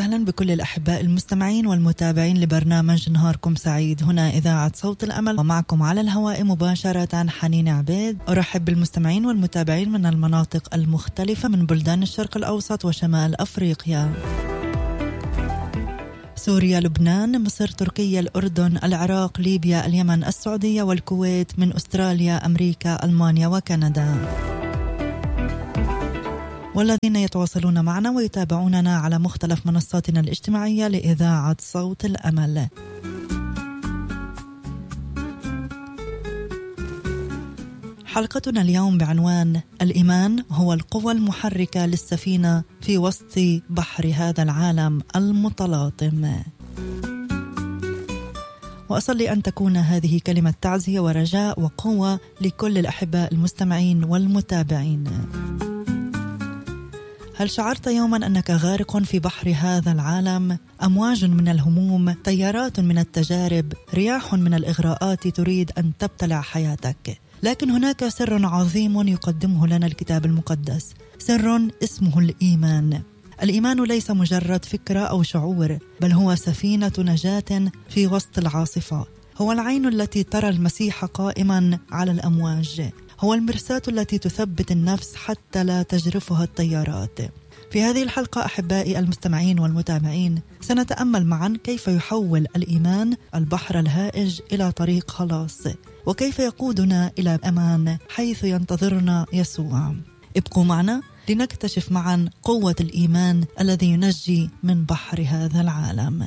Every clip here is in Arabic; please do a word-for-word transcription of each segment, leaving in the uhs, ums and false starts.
وسهلا بكل الأحباء المستمعين والمتابعين لبرنامج نهاركم سعيد. هنا إذاعة صوت الأمل ومعكم على الهواء مباشرة حنين عبيد. أرحب بالمستمعين والمتابعين من المناطق المختلفة من بلدان الشرق الأوسط وشمال أفريقيا، سوريا، لبنان، مصر، تركيا، الأردن، العراق، ليبيا، اليمن، السعودية والكويت، من أستراليا، أمريكا، ألمانيا وكندا، والذين يتواصلون معنا ويتابعوننا على مختلف منصاتنا الاجتماعية لإذاعة صوت الأمل. حلقتنا اليوم بعنوان الإيمان هو القوة المحركة للسفينة في وسط بحر هذا العالم المتلاطم. وأصلي أن تكون هذه كلمة تعزية ورجاء وقوة لكل الأحباء المستمعين والمتابعين. هل شعرت يوما أنك غارق في بحر هذا العالم؟ أمواج من الهموم، تيارات من التجارب، رياح من الإغراءات تريد أن تبتلع حياتك. لكن هناك سر عظيم يقدمه لنا الكتاب المقدس، سر اسمه الإيمان. الإيمان ليس مجرد فكرة أو شعور، بل هو سفينة نجاة في وسط العاصفة. هو العين التي ترى المسيح قائما على الأمواج. هو المرساة التي تثبت النفس حتى لا تجرفها التيارات. في هذه الحلقة أحبائي المستمعين والمتابعين سنتأمل معا كيف يحول الإيمان البحر الهائج إلى طريق خلاص، وكيف يقودنا إلى أمان حيث ينتظرنا يسوع. ابقوا معنا لنكتشف معا قوة الإيمان الذي ينجي من بحر هذا العالم.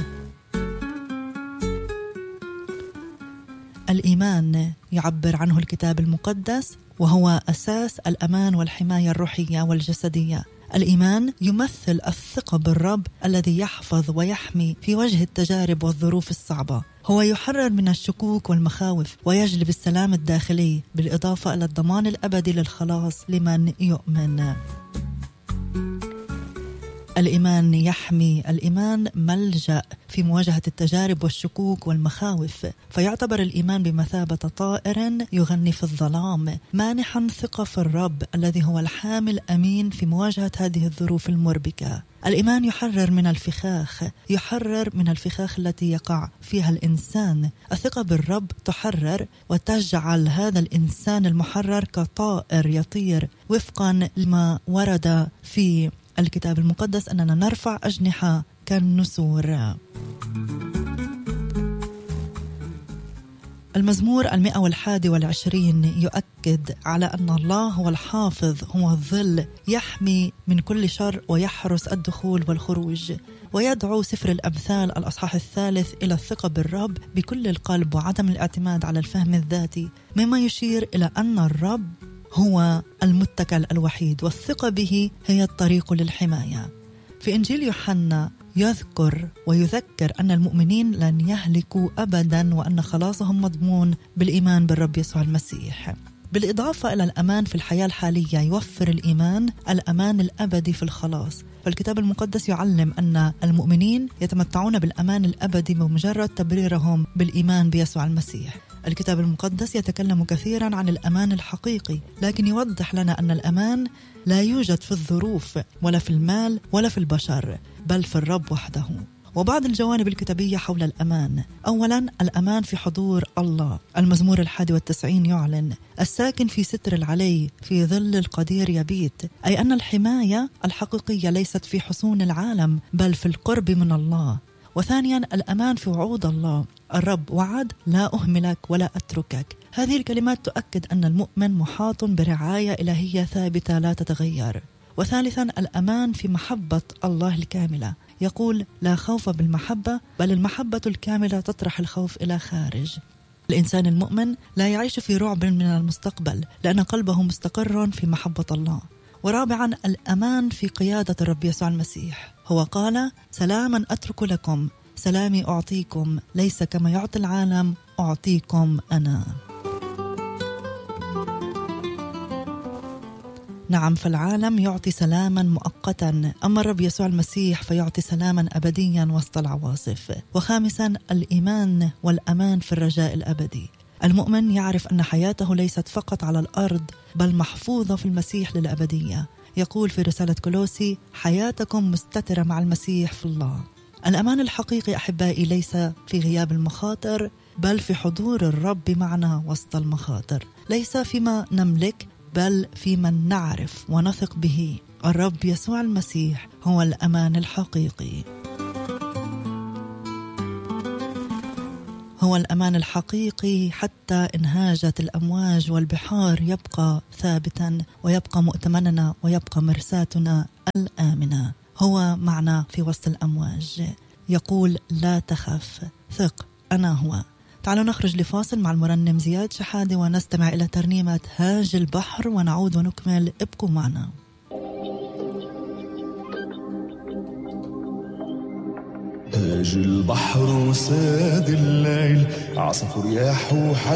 الإيمان يعبر عنه الكتاب المقدس وهو أساس الأمان والحماية الروحية والجسدية. الإيمان يمثل الثقة بالرب الذي يحفظ ويحمي في وجه التجارب والظروف الصعبة. هو يحرر من الشكوك والمخاوف ويجلب السلام الداخلي، بالإضافة إلى الضمان الأبدي للخلاص لمن يؤمن. الإيمان يحمي، الإيمان ملجأ في مواجهة التجارب والشكوك والمخاوف، فيعتبر الإيمان بمثابة طائر يغني في الظلام، مانحا ثقة في الرب الذي هو الحامل أمين في مواجهة هذه الظروف المربكة. الإيمان يحرر من الفخاخ، يحرر من الفخاخ التي يقع فيها الإنسان. الثقة بالرب تحرر وتجعل هذا الإنسان المحرر كطائر يطير، وفقا لما ورد في الكتاب المقدس أننا نرفع أجنحة كالنسور. المزمور المئة والحادي والعشرين يؤكد على أن الله هو الحافظ، هو الظل، يحمي من كل شر ويحرس الدخول والخروج. ويدعو سفر الأمثال الأصحاح الثالث إلى الثقة بالرب بكل القلب وعدم الاعتماد على الفهم الذاتي، مما يشير إلى أن الرب هو المتكل الوحيد، والثقة به هي الطريق للحماية. في إنجيل يوحنا يذكر ويذكر أن المؤمنين لن يهلكوا أبدا، وأن خلاصهم مضمون بالإيمان بالرب يسوع المسيح. بالإضافة إلى الأمان في الحياة الحالية، يوفر الإيمان الأمان الأبدي في الخلاص. فالكتاب المقدس يعلم أن المؤمنين يتمتعون بالأمان الأبدي بمجرد تبريرهم بالإيمان بيسوع المسيح. الكتاب المقدس يتكلم كثيرا عن الأمان الحقيقي، لكن يوضح لنا أن الأمان لا يوجد في الظروف ولا في المال ولا في البشر، بل في الرب وحده. وبعض الجوانب الكتابية حول الأمان: أولا، الأمان في حضور الله. المزمور الحادي والتسعين يعلن: الساكن في ستر العلي في ظل القدير يبيت، أي أن الحماية الحقيقية ليست في حصون العالم بل في القرب من الله. وثانيا، الأمان في وعود الله. الرب وعد: لا أهملك ولا أتركك. هذه الكلمات تؤكد أن المؤمن محاط برعاية إلهية ثابتة لا تتغير. وثالثا، الأمان في محبة الله الكاملة. يقول: لا خوف بالمحبة، بل المحبة الكاملة تطرح الخوف إلى خارج. الإنسان المؤمن لا يعيش في رعب من المستقبل، لأن قلبه مستقر في محبة الله. ورابعا، الأمان في قيادة الرب يسوع المسيح. هو قال: سلاما أترك لكم، سلامي أعطيكم، ليس كما يعطي العالم أعطيكم أنا. نعم، فالعالم يعطي سلاما مؤقتا، أما الرب يسوع المسيح فيعطي سلاما أبديا وسط العواصف. وخامسا، الإيمان والأمان في الرجاء الأبدي. المؤمن يعرف أن حياته ليست فقط على الأرض بل محفوظة في المسيح للأبدية. يقول في رسالة كولوسي: حياتكم مستترة مع المسيح في الله. الأمان الحقيقي أحبائي ليس في غياب المخاطر، بل في حضور الرب معنا وسط المخاطر. ليس فيما نملك، بل في من نعرف ونثق به. الرب يسوع المسيح هو الأمان الحقيقي. هو الأمان الحقيقي حتى إن هاجت الأمواج والبحار يبقى ثابتا، ويبقى مؤتمننا، ويبقى مرساتنا الآمنة. هو معنا في وسط الأمواج، يقول لا تخف، ثق، أنا هو. تعالوا نخرج لفاصل مع المرنم زياد شحادة ونستمع إلى ترنيمة هاج البحر ونعود ونكمل. ابقوا معنا. هاج البحر وساد الليل، عصف رياح وحل